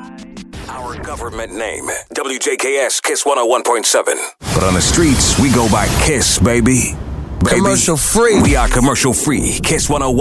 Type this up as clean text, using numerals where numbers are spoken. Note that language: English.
Our government name, WJKS Kiss 101.7. But on the streets, we go by Kiss, baby. Commercial free. We are commercial free. Kiss 101.